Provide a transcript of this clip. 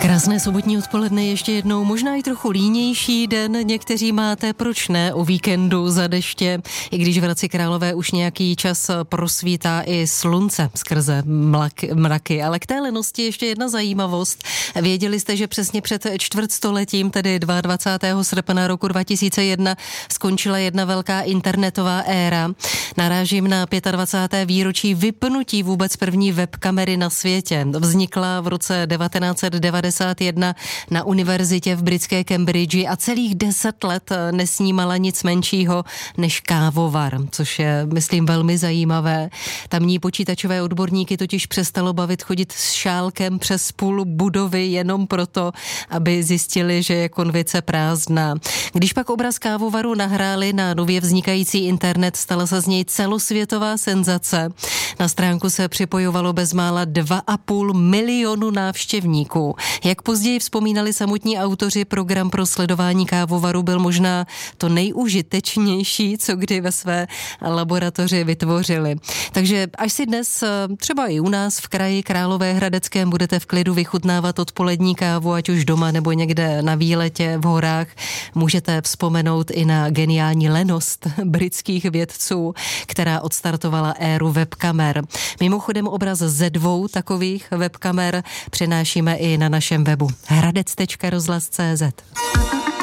Krásné sobotní odpoledne ještě jednou, možná i trochu línější den, někteří máte, proč ne, o víkendu za deště, i když v Hradci Králové už nějaký čas prosvítá i slunce skrze mraky, ale k té lenosti ještě jedna zajímavost. Věděli jste, že přesně před čtvrtstoletím, tedy 22. srpna roku 2001, skončila jedna velká internetová éra. Narážím na 25. výročí vypnutí vůbec první webkamery na světě. Vznikla v roce 1991 na univerzitě v britské Cambridge a celých 10 let nesnímala nic menšího než kávovar, což je, myslím, velmi zajímavé. Tamní počítačové odborníky totiž přestalo bavit chodit s šálkem přes půl budovy jenom proto, aby zjistili, že je konvice prázdná. Když pak obraz kávovaru nahráli na nově vznikající internet, stala se z něj celosvětová senzace. Na stránku se připojovalo bezmála 2,5 milionu návštěvníků. Jak později vzpomínali samotní autoři, program pro sledování kávovaru byl možná to nejužitečnější, co kdy ve své laboratoři vytvořili. Takže až si dnes třeba i u nás v kraji Královéhradeckém budete v klidu vychutnávat odpolední kávu, ať už doma nebo někde na výletě v horách, můžete vzpomenout i na geniální lenost britských vědců, která odstartovala éru webkamer. Mimochodem obraz ze 2 takových webkamer přenášíme i na našem webu hradec.rozhlas.cz.